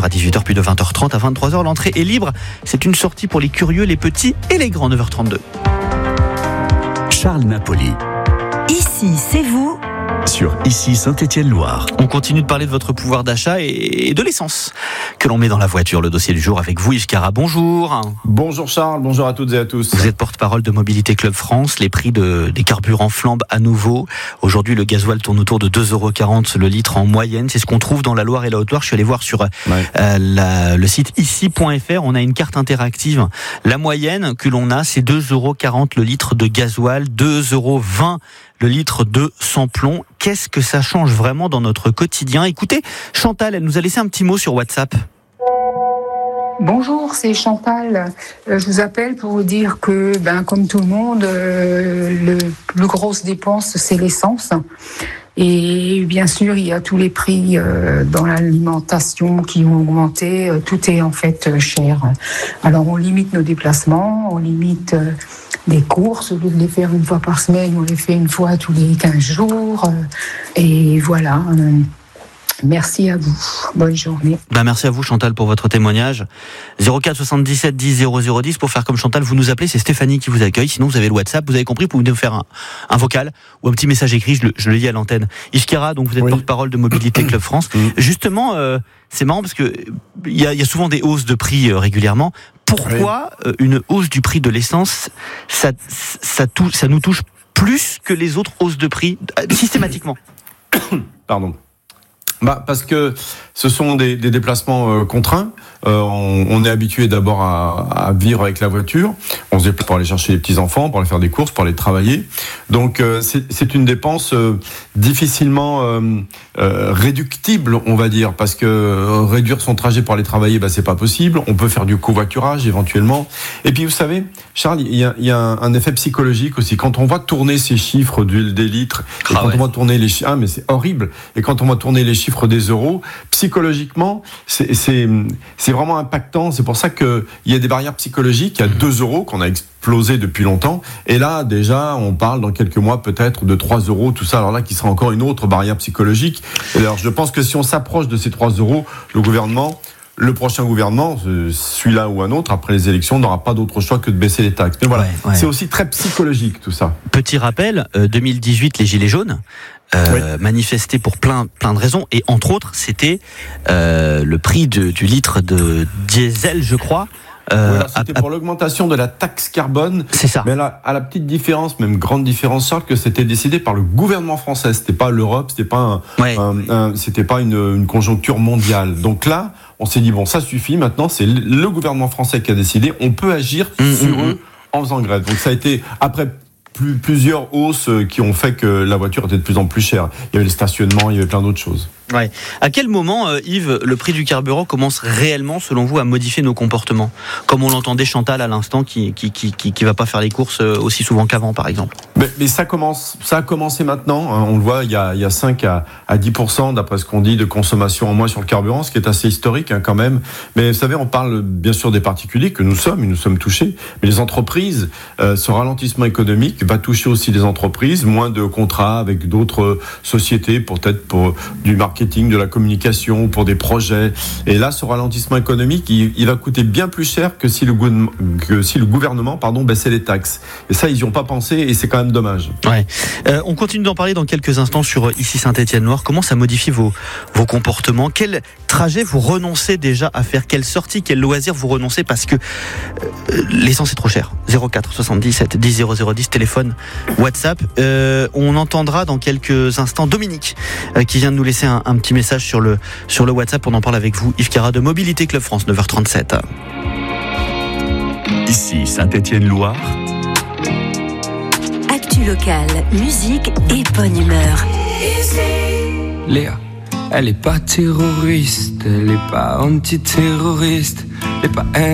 à 18h, puis de 20h30 à 23h. L'entrée est libre. C'est une sortie pour les curieux, les petits et les grands. 9h32. Charles Napoli. Ici, c'est vous. Sur Ici Saint-Étienne-Loire. On continue de parler de votre pouvoir d'achat et de l'essence que l'on met dans la voiture. Le dossier du jour avec vous, Yves Cara. Bonjour. Bonjour Charles, bonjour à toutes et à tous. Vous êtes porte-parole de Mobilité Club France. Les prix des carburants flambent à nouveau. Aujourd'hui, le gasoil tourne autour de 2,40 € le litre en moyenne. C'est ce qu'on trouve dans la Loire et la Haute-Loire. Je suis allé voir sur le site ici.fr. On a une carte interactive. La moyenne que l'on a, c'est 2,40 € le litre de gasoil, 2,20 € le litre de sans-plomb. Qu'est-ce que ça change vraiment dans notre quotidien ? Écoutez, Chantal, elle nous a laissé un petit mot sur WhatsApp. Bonjour, c'est Chantal. Je vous appelle pour vous dire que, comme tout le monde, le plus grosse dépense, c'est l'essence. Et bien sûr, il y a tous les prix dans l'alimentation qui ont augmenté. Tout est en fait cher. Alors, on limite nos déplacements, on limite des courses. Au lieu de les faire une fois par semaine, on les fait une fois tous les 15 jours. Et voilà. Merci à vous. Bonne journée. Merci à vous Chantal pour votre témoignage. 04 77 10 00 10 pour faire comme Chantal, vous nous appelez, c'est Stéphanie qui vous accueille. Sinon vous avez le WhatsApp, vous avez compris, vous pouvez nous faire un vocal ou un petit message écrit, je le dis à l'antenne. Yves Cara, donc vous êtes porte-parole de Mobilité Club France. Justement, c'est marrant parce que il y a souvent des hausses de prix régulièrement. Pourquoi une hausse du prix de l'essence, ça nous touche plus que les autres hausses de prix systématiquement ? Pardon. Parce que ce sont des déplacements contraints. On est habitué d'abord à vivre avec la voiture. On se déplace pour aller chercher les petits-enfants, pour aller faire des courses, pour aller travailler. Donc c'est une dépense difficilement réductible, on va dire, parce que réduire son trajet pour aller travailler, c'est pas possible. On peut faire du covoiturage éventuellement. Et puis vous savez, Charles, il y a un effet psychologique aussi. Quand on voit tourner ces chiffres des litres, et quand on voit tourner les chiffres, mais c'est horrible. Et quand on voit tourner les chiffres des euros, psychologiquement, c'est vraiment impactant. C'est pour ça qu'il y a des barrières psychologiques. Il y a 2 € qu'on a explosé depuis longtemps. Et là, déjà, on parle dans quelques mois peut-être de 3 €, tout ça. Alors là, qui sera encore une autre barrière psychologique. Et alors, je pense que si on s'approche de ces 3 €, le prochain gouvernement, celui-là ou un autre, après les élections, n'aura pas d'autre choix que de baisser les taxes. Mais voilà, c'est aussi très psychologique tout ça. Petit rappel, 2018, les Gilets jaunes manifestaient pour plein de raisons, et entre autres, c'était le prix du litre de diesel, je crois. C'était pour l'augmentation de la taxe carbone. C'est ça. Mais là, à la petite différence, même grande différence, Charles, que c'était décidé par le gouvernement français. C'était pas l'Europe, c'était pas c'était pas une conjoncture mondiale. Donc là, on s'est dit ça suffit. Maintenant, c'est le gouvernement français qui a décidé. On peut agir sur eux en faisant grève. Donc ça a été après plusieurs hausses qui ont fait que la voiture était de plus en plus chère. Il y avait le stationnement, il y avait plein d'autres choses. Ouais. À quel moment, Yves, le prix du carburant commence réellement, selon vous, à modifier nos comportements ? Comme on l'entendait Chantal à l'instant, qui va pas faire les courses aussi souvent qu'avant, par exemple. Mais ça a commencé maintenant. Hein, on le voit, il y a 5 à 10%, d'après ce qu'on dit, de consommation en moins sur le carburant, ce qui est assez historique quand même. Mais vous savez, on parle bien sûr des particuliers que nous sommes touchés. Mais les entreprises, ce ralentissement économique va toucher aussi les entreprises, moins de contrats avec d'autres sociétés, peut-être pour du marketing, de la communication, pour des projets. Et là, ce ralentissement économique, il va coûter bien plus cher que si le gouvernement baissait les taxes. Et ça, ils n'y ont pas pensé, et c'est quand même dommage. Ouais. On continue d'en parler dans quelques instants sur Ici Saint-Étienne-Loire. Comment ça modifie vos comportements ? Quel trajet vous renoncez déjà à faire ? Quelle sortie, quel loisir vous renoncez parce que l'essence est trop chère ? 04 77 10 00 10, téléphone, WhatsApp. On entendra dans quelques instants Dominique qui vient de nous laisser un petit message sur le WhatsApp. On en parle avec vous, Yves Cara de Mobilité Club France, 9h37. Ici Saint-Étienne-Loire. Actu locale, musique et bonne humeur. Léa, elle est pas terroriste, elle est pas antiterroriste, elle est pas